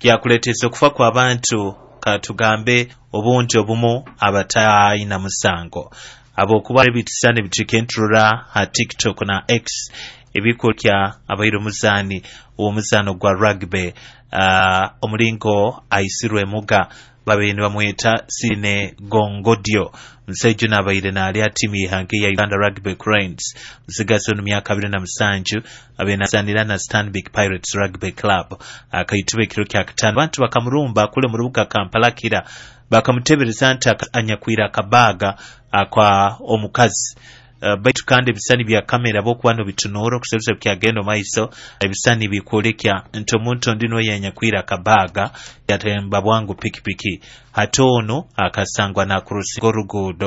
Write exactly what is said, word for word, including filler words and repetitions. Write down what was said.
byakuleetesa okufa kw'abantu katugambe obuntu obumu abatayina musango abokuba ebitisaane bitikentrura ha TikTok na X ebikolya abayiro muzani omuzano gwa rugby uh, omulingo aisirwe muga babene bamweta Sine Gongodio msejo na bayire na alia timu yihange ya Uganda Rugby Cranes msigaso no myaka abiri na musanju abena sanira na Stanbic Pirates Rugby Club akayitube kiro kya katano abantu bakamurumba kule mu rubuga Kampala kira bakamutebereza nta anyakwira kabaga kwa omukazi Uh, baitu kandi ebisani bya kamera bokuwano bitunuro kuserusa byagendo maiso ebisani bikolekya nto muntu ndino yanyakwira kabaga yatemba bwangu pikipiki hatono akasangwa na kurusi gorugudo